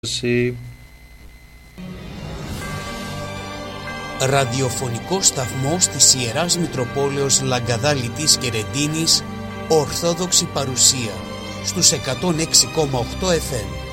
Ραδιοφωνικό σταθμός της Ιεράς Μητροπόλεως Λαγκαδάλητης και Ρεντίνης, Ορθόδοξη παρουσία στους 106,8 FM.